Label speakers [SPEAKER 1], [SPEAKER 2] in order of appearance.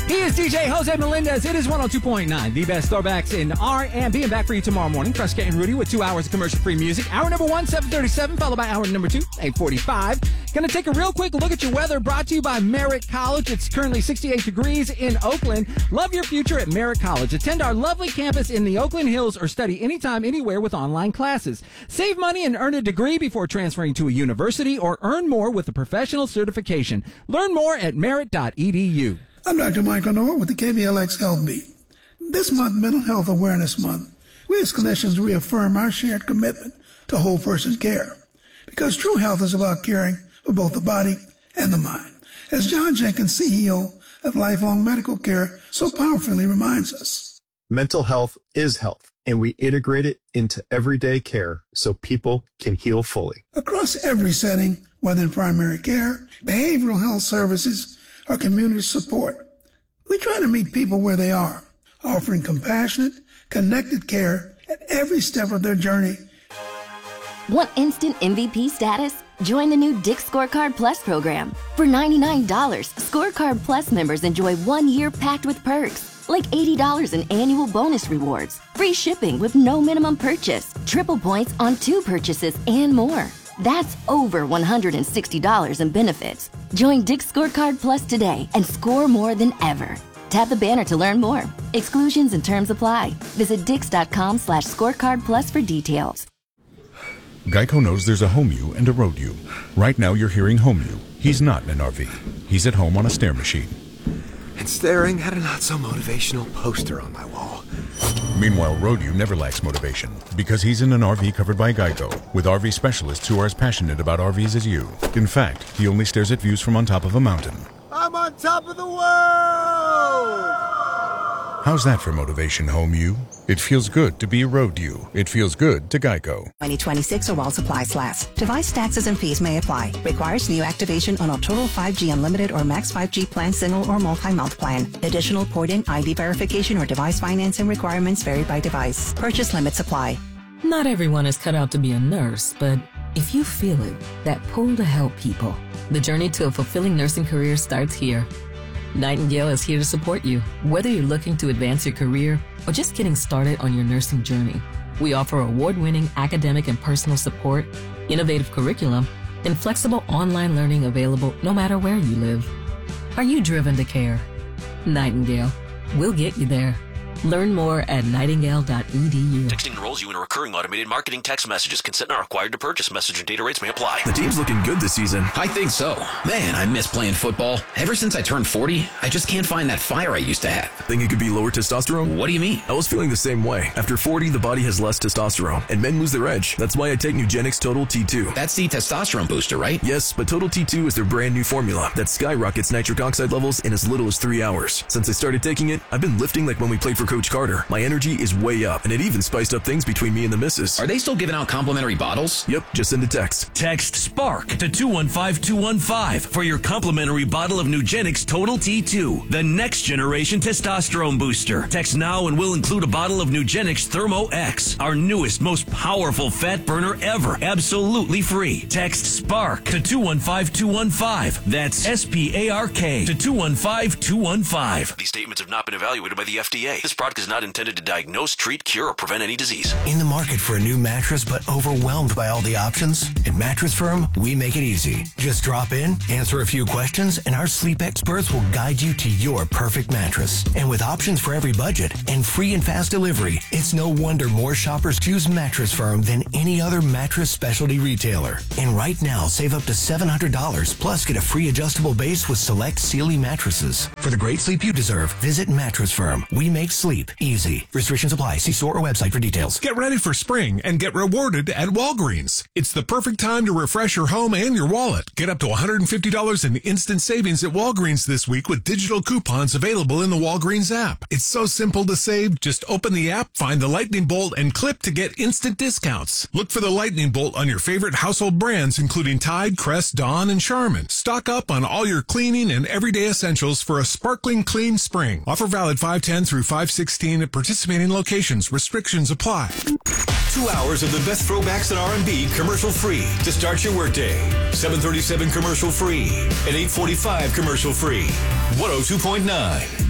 [SPEAKER 1] He is DJ Jose Melendez. It is 102.9, the best throwbacks in R&B. And back for you tomorrow morning. Fresca and Rudy with 2 hours of commercial-free music. Hour number 1, 7:37, followed by hour number 2, 8:45. Going to take a real quick look at your weather, brought to you by Merritt College. It's currently 68 degrees in Oakland. Love your future at Merritt College. Attend our lovely campus in the Oakland Hills or study anytime, anywhere with online classes. Save money and earn a degree before transferring to a university, or earn more with a professional certification. Learn more at merit.edu.
[SPEAKER 2] I'm Dr. Michael Noor with the KBLX Health Beat. This month, Mental Health Awareness Month, we as clinicians reaffirm our shared commitment to whole person care, because true health is about caring for both the body and the mind. As John Jenkins, CEO of Lifelong Medical Care, so powerfully reminds us.
[SPEAKER 3] Mental health is health, and we integrate it into everyday care so people can heal fully.
[SPEAKER 2] Across every setting, whether in primary care, behavioral health services, or community support, we try to meet people where they are, offering compassionate, connected care at every step of their journey.
[SPEAKER 4] Want instant MVP status? Join the new Dick's Scorecard Plus program. For $99, Scorecard Plus members enjoy 1 year packed with perks, like $80 in annual bonus rewards, free shipping with no minimum purchase, triple points on 2 purchases, and more. That's over $160 in benefits. Join Dick's Scorecard Plus today and score more than ever. Tap the banner to learn more. Exclusions and terms apply. Visit dix.com/scorecard plus for details.
[SPEAKER 5] Geico knows there's a home you and a road you. Right now you're hearing home you. He's not in an RV. He's at home on a stair machine.
[SPEAKER 6] And staring at a not-so-motivational poster on my wall.
[SPEAKER 5] Meanwhile, road you never lacks motivation, because he's in an RV covered by Geico, with RV specialists who are as passionate about RVs as you. In fact, he only stares at views from on top of a mountain.
[SPEAKER 6] I'm on top of the world!
[SPEAKER 5] How's that for motivation, home you? It feels good to be road you. It feels good to Geico.
[SPEAKER 7] 2026 or while supplies last. Device taxes and fees may apply. Requires new activation on a total 5G unlimited or max 5G plan, single or multi-month plan. Additional port-in, ID verification, or device financing requirements vary by device. Purchase limits apply.
[SPEAKER 8] Not everyone is cut out to be a nurse, but if you feel it, that pull to help people, the journey to a fulfilling nursing career starts here. Nightingale is here to support you, whether you're looking to advance your career or just getting started on your nursing journey. We offer award-winning academic and personal support, innovative curriculum, and flexible online learning available no matter where you live. Are you driven to care? Nightingale. We'll get you there. Learn more at nightingale.edu.
[SPEAKER 9] Texting enrolls you in a recurring automated marketing text messages. Consent not required to purchase. Message and data rates may apply.
[SPEAKER 10] The team's looking good this season.
[SPEAKER 11] I think so. Man, I miss playing football. Ever since I turned 40, I just can't find that fire I used to have.
[SPEAKER 10] Think it could be lower testosterone?
[SPEAKER 11] What do you mean?
[SPEAKER 10] I was feeling the same way. After 40, the body has less testosterone, and men lose their edge. That's why I take Nugenix Total T2.
[SPEAKER 11] That's the testosterone booster, right?
[SPEAKER 10] Yes, but Total T2 is their brand new formula that skyrockets nitric oxide levels in as little as 3 hours. Since I started taking it, I've been lifting like when we played for Coach Carter. My energy is way up, and it even spiced up things between me and the missus.
[SPEAKER 11] Are they still giving out complimentary bottles?
[SPEAKER 10] Yep, just send a text.
[SPEAKER 12] Text SPARK to 215215 for your complimentary bottle of Nugenix Total T2, the next generation testosterone booster. Text now and we'll include a bottle of Nugenix Thermo X, our newest, most powerful fat burner ever, absolutely free. Text SPARK to 215215. That's SPARK to 215215.
[SPEAKER 9] These statements have not been evaluated by the FDA. This product is not intended to diagnose, treat, cure, or prevent any disease.
[SPEAKER 13] In the market for a new mattress but overwhelmed by all the options? At Mattress Firm, we make it easy. Just drop in, answer a few questions, and our sleep experts will guide you to your perfect mattress. And with options for every budget and free and fast delivery, it's no wonder more shoppers choose Mattress Firm than any other mattress specialty retailer. And right now, save up to $700 plus get a free adjustable base with select Sealy mattresses. For the great sleep you deserve, visit Mattress Firm. We make sleep easy. Restrictions apply. See store or website for details.
[SPEAKER 14] Get ready for spring and get rewarded at Walgreens. It's the perfect time to refresh your home and your wallet. Get up to $150 in instant savings at Walgreens this week with digital coupons available in the Walgreens app. It's so simple to save. Just open the app, find the Lightning Bolt, and clip to get instant discounts. Look for the Lightning Bolt on your favorite household brands, including Tide, Crest, Dawn, and Charmin. Stock up on all your cleaning and everyday essentials for a sparkling clean spring. Offer valid 5/10 through 5/16 at participating locations. Restrictions apply.
[SPEAKER 15] 2 hours of the best throwbacks in R&B commercial free to start your workday. 7:37 commercial free and 8:45 commercial free. 102.9